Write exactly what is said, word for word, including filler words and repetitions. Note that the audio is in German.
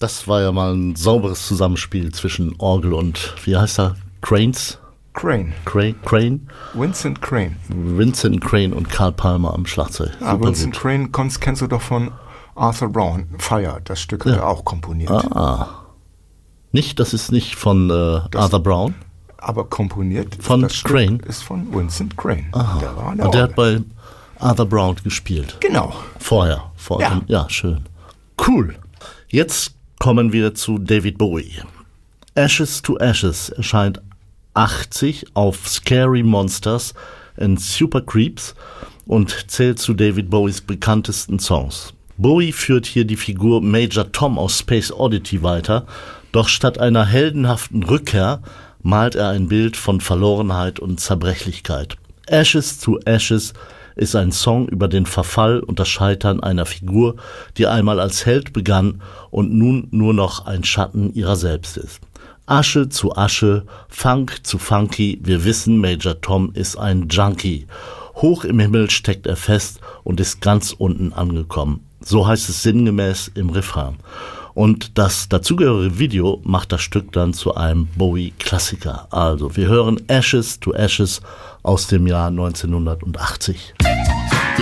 Das war ja mal ein sauberes Zusammenspiel zwischen Orgel und, wie heißt er, Cranes? Crane. Crane? Crane? Vincent Crane. Vincent Crane und Carl Palmer am Schlagzeug. Ah, Vincent Crane kommst, kennst du doch von Arthur Brown. Fire, das Stück hat ja. er auch komponiert. Ah. Nicht, das ist nicht von äh, Arthur Brown? Aber komponiert von das Stück Crane? Ist von Vincent Crane. Aha. Der war der und der hat bei Arthur Brown gespielt. Genau. Vorher. vorher. Ja. ja, schön. Cool. Jetzt kommen wir zu David Bowie. Ashes to Ashes erscheint achtzig auf Scary Monsters and Super Creeps und zählt zu David Bowies bekanntesten Songs. Bowie führt hier die Figur Major Tom aus Space Oddity weiter, doch statt einer heldenhaften Rückkehr malt er ein Bild von Verlorenheit und Zerbrechlichkeit. Ashes to Ashes ist ein Song über den Verfall und das Scheitern einer Figur, die einmal als Held begann und nun nur noch ein Schatten ihrer selbst ist. Asche zu Asche, Funk zu Funky, wir wissen, Major Tom ist ein Junkie. Hoch im Himmel steckt er fest und ist ganz unten angekommen. So heißt es sinngemäß im Refrain. Und das dazugehörige Video macht das Stück dann zu einem Bowie-Klassiker. Also, wir hören Ashes to Ashes aus dem Jahr neunzehnhundertachtzig.